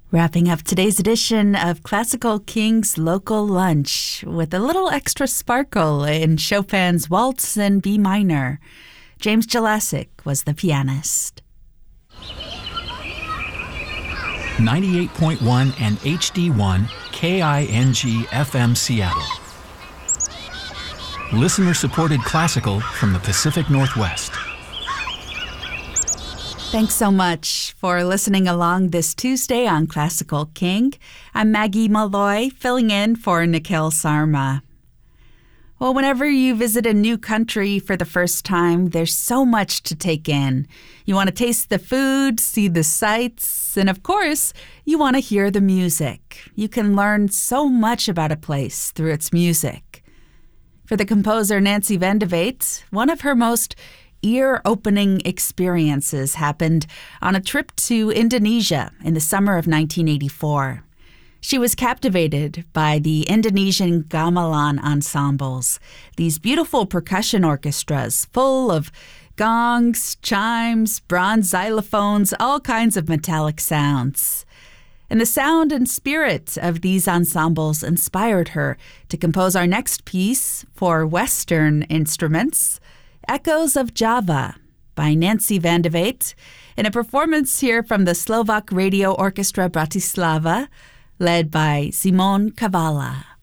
Wrapping up today's edition of Classical King's Local Lunch with a little extra sparkle in Chopin's Waltz in B minor. James Jelassic was the pianist. 98.1 and HD1 KING FM Seattle. Listener-supported classical from the Pacific Northwest. Thanks so much for listening along this Tuesday on Classical King. I'm Maggie Malloy, filling in for Nikhil Sarma. Well, whenever you visit a new country for the first time, there's so much to take in. You want to taste the food, see the sights, and of course, you want to hear the music. You can learn so much about a place through its music. For the composer Nancy Van de Waet, one of her most ear-opening experiences happened on a trip to Indonesia in the summer of 1984. She was captivated by the Indonesian gamelan ensembles, these beautiful percussion orchestras full of gongs, chimes, bronze xylophones, all kinds of metallic sounds. And the sound and spirit of these ensembles inspired her to compose our next piece for Western instruments, Echoes of Java by Nancy Van de Waet, in a performance here from the Slovak Radio Orchestra Bratislava, led by Simon Kavala.